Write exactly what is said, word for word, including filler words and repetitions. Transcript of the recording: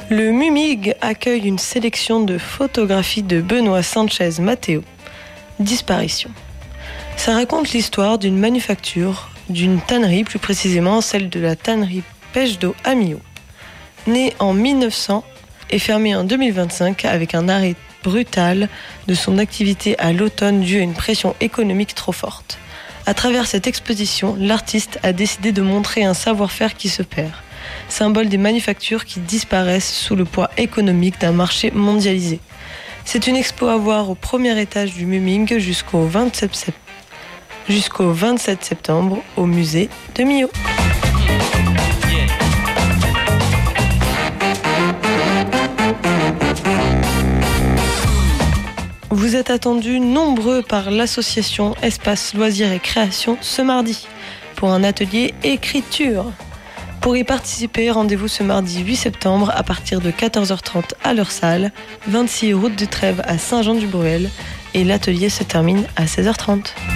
Le MUMIG accueille une sélection de photographies de Benoît Sanchez Matteo. Disparition. Ça raconte l'histoire d'une manufacture, d'une tannerie, plus précisément celle de la tannerie Pêche d'eau à Millau. Né en mille neuf cents et fermé en deux mille vingt-cinq avec un arrêt brutal de son activité à l'automne dû à une pression économique trop forte. À travers cette exposition, l'artiste a décidé de montrer un savoir-faire qui se perd, symbole des manufactures qui disparaissent sous le poids économique d'un marché mondialisé. C'est une expo à voir au premier étage du MUMIG jusqu'au vingt-sept, sept... jusqu'au vingt-sept septembre au musée de Millau. Vous êtes attendus nombreux par l'association Espace Loisirs et Création ce mardi pour un atelier écriture. Pour y participer, rendez-vous ce mardi huit septembre à partir de quatorze heures trente à leur salle, vingt-six route de Trèves à Saint-Jean-du-Bruel, et l'atelier se termine à seize heures trente.